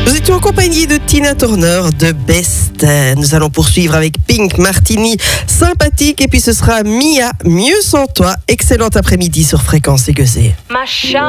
Nous étions en compagnie de Tina Turner de Best. Nous allons poursuivre avec Pink Martini, sympathique. Et puis ce sera Mia, Mieux sans toi. Excellent après-midi sur Fréquence Égosée.